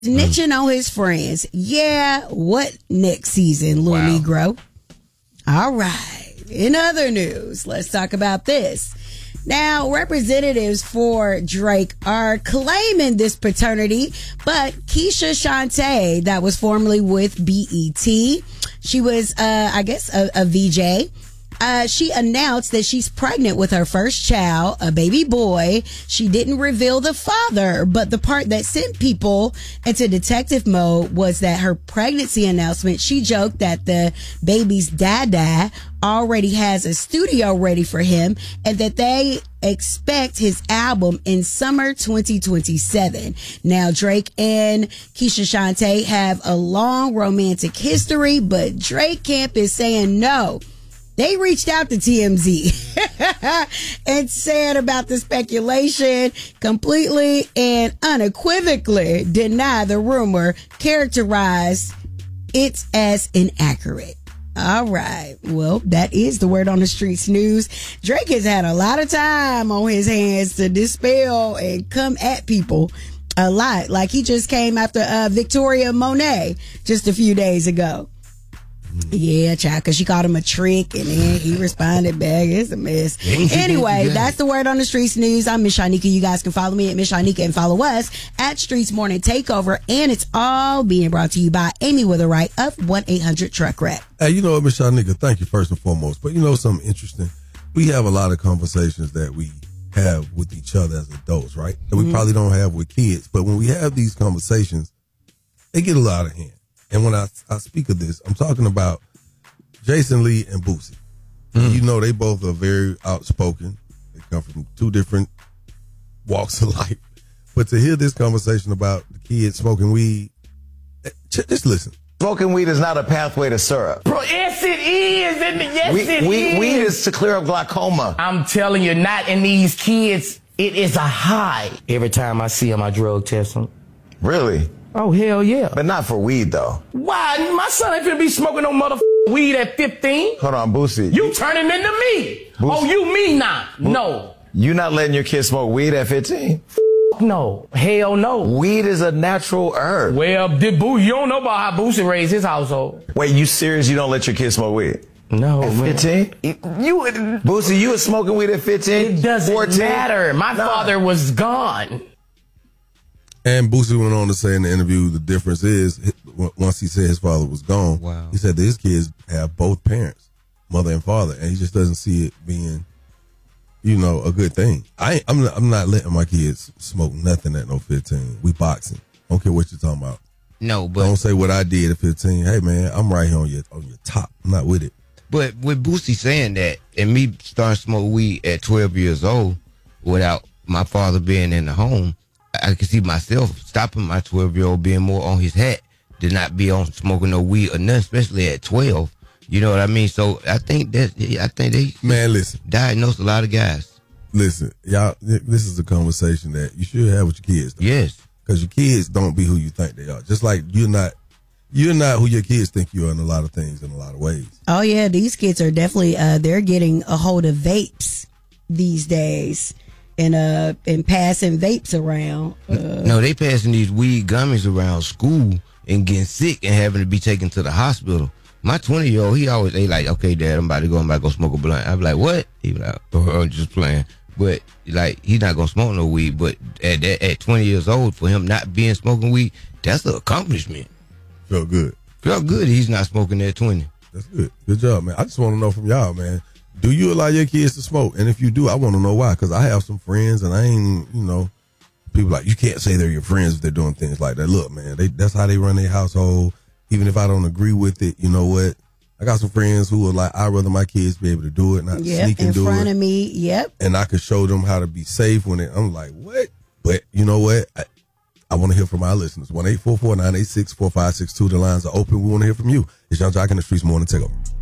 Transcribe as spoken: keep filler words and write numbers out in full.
Snitching mm. on his friends. Yeah, what next season, little wow. Negro? All right. In other news, let's talk about this. Now, representatives for Drake are claiming this paternity, but Keisha Shantae, that was formerly with B E T, she was, uh, I guess, a, a V J. Uh, she announced that she's pregnant with her first child, a baby boy. She didn't reveal the father, but the part that sent people into detective mode was that her pregnancy announcement, she joked that the baby's dada already has a studio ready for him and that they expect his album in summer twenty twenty-seven. Now, Drake and Keisha Shantae have a long romantic history, but Drake camp is saying no. They reached out to T M Z and said about the speculation, completely and unequivocally deny the rumor, characterized it as inaccurate. All right. Well, that is the word on the streets news. Drake has had a lot of time on his hands to dispel and come at people a lot. Like he just came after uh, Victoria Monet just a few days ago. Yeah, child, because she called him a trick and then he responded back. It's a mess. Anyway, that's the word on the streets news. I'm Miss Shanika. You guys can follow me at Miss Shanika and follow us at Streets Morning Takeover. And it's all being brought to you by Amy Witherite of one eight hundred truck wrap. Hey, you know what, Miss Shanika? Thank you first and foremost. But you know something interesting? We have a lot of conversations that we have with each other as adults, right? That we mm-hmm. probably don't have with kids. But when we have these conversations, they get a lot of hand. And when I, I speak of this, I'm talking about Jason Lee and Boosie. Mm. You know, they both are very outspoken. They come from two different walks of life. But to hear this conversation about the kids smoking weed, just listen. Smoking weed is not a pathway to syrup. Bro, yes it is. And yes we, it we, is. Weed is to clear up glaucoma. I'm telling you, not in these kids. It is a high. Every time I see them, I drug test them. Really? Oh, hell yeah. But not for weed, though. Why? My son ain't finna be smoking no motherfucking weed at fifteen. Hold on, Boosie. You turning into me. Boosie. Oh, you me now. Bo- no. You not letting your kid smoke weed at fifteen? No. Hell no. Weed is a natural herb. Well, did Boo, you don't know about how Boosie raised his household. Wait, you serious you don't let your kid smoke weed? No, at man. fifteen? You, Boosie, you was smoking weed at fifteen? It doesn't fourteen? Matter. My nah. father was gone. And Boosie went on to say in the interview, the difference is, once he said his father was gone, wow. he said that his kids have both parents, mother and father, and he just doesn't see it being, you know, a good thing. I, I'm not, I'm not letting my kids smoke nothing at no fifteen. We boxing. Don't care what you're talking about. No, but don't say what I did at fifteen. Hey, man, I'm right here on your on your top. I'm not with it. But with Boosie saying that, and me starting to smoke weed at twelve years old without my father being in the home, I can see myself stopping my twelve-year-old being more on his hat than not be on smoking no weed or nothing, especially at twelve. You know what I mean? So I think that I think they man, listen, diagnose a lot of guys. Listen, y'all, this is a conversation that you should have with your kids. Though. Yes, because your kids don't be who you think they are. Just like you're not, you're not who your kids think you are in a lot of things, in a lot of ways. Oh yeah, these kids are definitely uh, they're getting a hold of vapes these days. And uh and passing vapes around. Uh, no, they passing these weed gummies around school and getting sick and having to be taken to the hospital. My twenty year old, he always they like, okay, Dad, I'm about to go, I'm about to go smoke a blunt. I'm like, what? He be like, oh, I'm just playing. But like, he's not gonna smoke no weed. But at at, at twenty years old, for him not being smoking weed, that's an accomplishment. Felt good. Felt good. He's not smoking at twenty. That's good. Good job, man. I just want to know from y'all, man. Do you allow your kids to smoke? And if you do, I want to know why. Because I have some friends, and I ain't, you know, people like, you can't say they're your friends if they're doing things like that. Look, man, they, that's how they run their household. Even if I don't agree with it, you know what? I got some friends who are like, I'd rather my kids be able to do it, not yep, sneak and do it. in front of me, yep. And I could show them how to be safe when it, I'm like, what? But you know what? I, I want to hear from our listeners. one eight four four, nine eight six, four five six two. The lines are open. We want to hear from you. It's Young Jock in the Streets Morning Takeover.